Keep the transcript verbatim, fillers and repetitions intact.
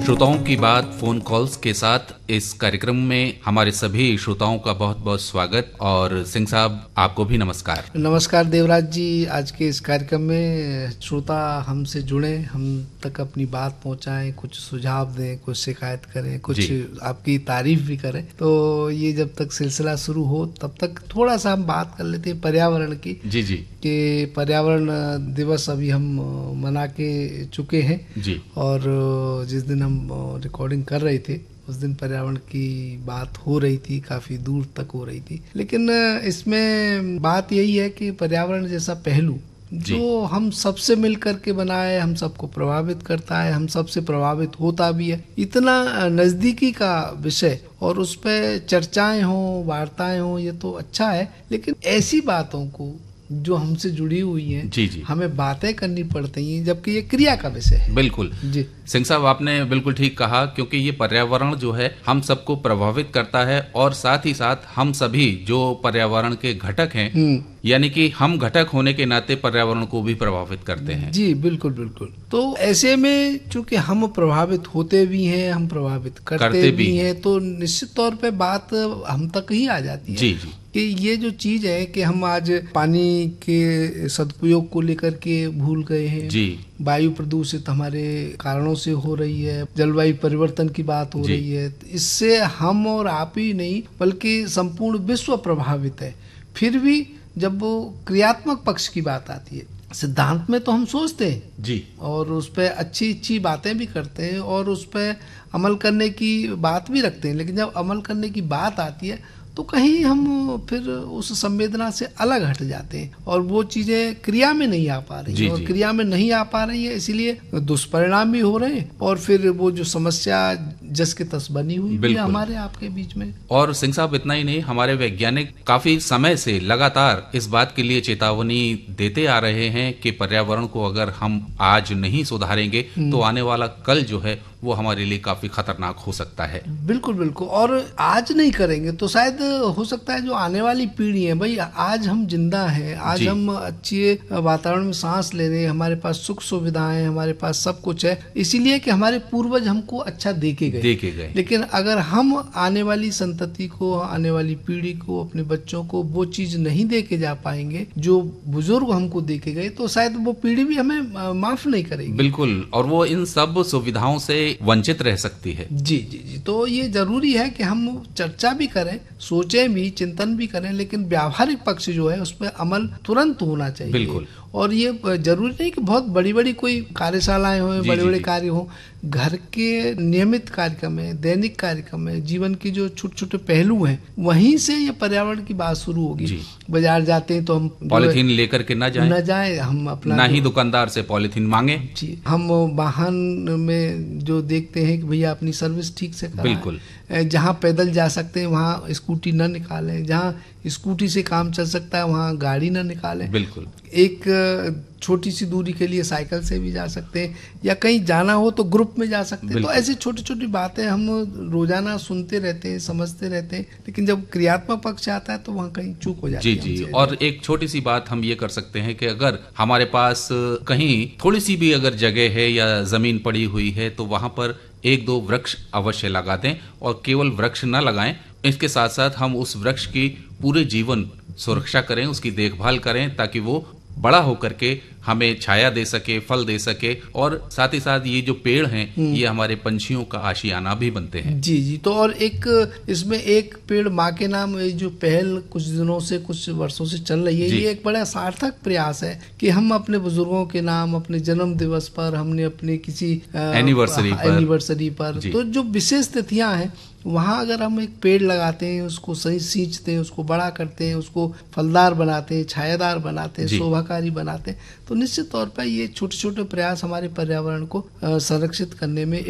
श्रोताओं की बात फोन कॉल्स के साथ इस कार्यक्रम में हमारे सभी श्रोताओं का बहुत बहुत स्वागत। और सिंह साहब, आपको भी नमस्कार। नमस्कार देवराज जी। आज के इस कार्यक्रम में श्रोता हमसे जुड़े, हम तक अपनी बात पहुंचाएं, कुछ सुझाव दें, कुछ शिकायत करें, कुछ आपकी तारीफ भी करें। तो ये जब तक सिलसिला शुरू हो तब तक थोड़ा सा हम बात कर लेते हैं पर्यावरण की। जी जी कि पर्यावरण दिवस अभी हम मना के चुके हैं जी। और जिस दिन हम रिकॉर्डिंग कर रहे थे उस दिन पर्यावरण की बात हो रही थी, काफी दूर तक हो रही थी। लेकिन इसमें बात यही है कि पर्यावरण जैसा पहलू जो हम सबसे मिल करके बनाए, हम सबको प्रभावित करता है, हम सबसे प्रभावित होता भी है, इतना नजदीकी का विषय और उस पर चर्चाएं हों, वार्ताएं हों, ये तो अच्छा है। लेकिन ऐसी बातों को जो हमसे जुड़ी हुई हैं, जी जी, हमें बातें करनी पड़ती हैं, जबकि ये क्रिया का विषय है। बिल्कुल जी सिंह साहब, आपने बिल्कुल ठीक कहा, क्योंकि ये पर्यावरण जो है हम सबको प्रभावित करता है और साथ ही साथ हम सभी जो पर्यावरण के घटक हैं, यानी कि हम घटक होने के नाते पर्यावरण को भी प्रभावित करते हैं। जी बिल्कुल बिल्कुल। तो ऐसे में चूंकि हम प्रभावित होते भी हैं, हम प्रभावित करते, करते भी, भी हैं, तो निश्चित तौर पे बात हम तक ही आ जाती है। जी जी कि ये जो चीज है कि हम आज पानी के सदुपयोग को लेकर के भूल गए हैं। जी, वायु प्रदूषित हमारे कारणों से हो रही है, जलवायु परिवर्तन की बात हो रही है। इससे हम और आप ही नहीं बल्कि संपूर्ण विश्व प्रभावित है। फिर भी जब वो क्रियात्मक पक्ष की बात आती है, सिद्धांत में तो हम सोचते हैं जी और उस पर अच्छी अच्छी बातें भी करते हैं और उस पर अमल करने की बात भी रखते हैं, लेकिन जब अमल करने की बात आती है तो कहीं हम फिर उस संवेदना से अलग हट जाते हैं और वो चीजें क्रिया में नहीं आ पा रही है। और क्रिया में नहीं आ पा रही है, इसीलिए दुष्परिणाम भी हो रहे हैं और फिर वो जो समस्या जस के तस बनी हुई है हमारे आपके बीच में। और सिंह साहब, इतना ही नहीं, हमारे वैज्ञानिक काफी समय से लगातार इस बात के लिए चेतावनी देते आ रहे हैं कि पर्यावरण को अगर हम आज नहीं सुधारेंगे तो आने वाला कल जो है वो हमारे लिए काफी खतरनाक हो सकता है। बिल्कुल बिल्कुल। और आज नहीं करेंगे तो शायद हो सकता है जो आने वाली पीढ़ी है, भाई आज हम जिंदा हैं, आज हम अच्छे वातावरण में सांस ले रहे हैं, हमारे पास सुख सुविधाएं, हमारे पास सब कुछ है, इसीलिए कि हमारे पूर्वज हमको अच्छा दे के गए। दे के गए। लेकिन अगर हम आने वाली संतति को, आने वाली पीढ़ी को, अपने बच्चों को वो चीज नहीं दे के जा पाएंगे जो बुजुर्ग हमको दे के गए, तो शायद वो पीढ़ी भी हमें माफ नहीं करेगी। बिल्कुल, और वो इन सब सुविधाओं से वंचित रह सकती है। जी जी जी। तो ये जरूरी है कि हम चर्चा भी करें, सोचें भी, चिंतन भी करें, लेकिन व्यावहारिक पक्ष जो है उस पर अमल तुरंत होना चाहिए। बिल्कुल। और ये जरूरी नहीं कि बहुत बड़ी बड़ी कोई कार्यशालाएं हो, बड़े बड़े कार्य हो, घर के नियमित कार्यक्रम है, दैनिक कार्यक्रम है, जीवन की जो छोटे छोटे पहलू हैं, वहीं से ये पर्यावरण की बात शुरू होगी। बाजार जाते हैं तो हम पॉलिथीन लेकर के न जाएं, न जाए, हम अपना ना ही दुकानदार से पॉलिथीन मांगे। जी, हम वाहन में जो देखते हैं कि भैया अपनी सर्विस ठीक से कराएं। बिल्कुल। जहाँ पैदल जा सकते हैं वहाँ स्कूटी न निकालें, जहाँ स्कूटी से काम चल सकता है वहाँ गाड़ी न निकालें। बिल्कुल। एक छोटी सी दूरी के लिए साइकिल से भी जा सकते हैं, या कहीं जाना हो तो ग्रुप में जा सकते हैं। तो ऐसी छोटी छोटी बातें हम रोजाना सुनते रहते हैं, समझते रहते हैं, लेकिन जब क्रियात्मक पक्ष आता है तो वहाँ कहीं चूक हो जाती है। जी जी। और एक छोटी सी बात हम ये कर सकते हैं कि अगर हमारे पास कहीं थोड़ी सी भी अगर जगह है या जमीन पड़ी हुई है तो वहां पर एक दो वृक्ष अवश्य लगा दें, और केवल वृक्ष न लगाएं, इसके साथ साथ हम उस वृक्ष की पूरे जीवन सुरक्षा करें, उसकी देखभाल करें, ताकि वो बड़ा होकर के हमें छाया दे सके, फल दे सके, और साथ ही साथ ये जो पेड़ हैं ये हमारे पंछियों का आशियाना भी बनते हैं। जी जी। तो और एक इसमें एक पेड़ माँ के नाम, ये जो पहल कुछ दिनों से, कुछ वर्षों से चल रही है, ये एक बड़ा सार्थक प्रयास है कि हम अपने बुजुर्गों के नाम, अपने जन्म दिवस पर, हमने अपने किसी एनिवर्सरी पर, एनिवर्सरी पर तो जो विशेष तिथियां हैं वहाँ अगर हम एक पेड़ लगाते हैं, उसको सही सींचते हैं, उसको बड़ा करते हैं, उसको फलदार बनाते हैं, छायादार बनाते हैं, शोभाकारी बनाते हैं, तो निश्चित तौर पर ये छोटे छोटे प्रयास हमारे पर्यावरण को संरक्षित करने में